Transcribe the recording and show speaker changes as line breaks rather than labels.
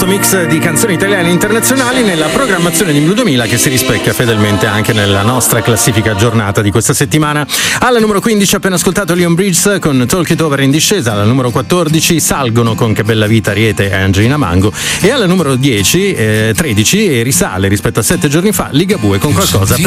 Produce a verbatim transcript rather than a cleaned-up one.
mix di canzoni italiane e internazionali nella programmazione di Blu duemila, che si rispecchia fedelmente anche nella nostra classifica giornata di questa settimana. Alla numero quindici appena ascoltato Leon Bridges con Talk It Over in discesa. Alla numero quattordici salgono con Che bella vita Ariete e Angelina Mango, e alla numero dieci, eh, tredici, e risale rispetto a sette giorni fa Ligabue con Qualcosa per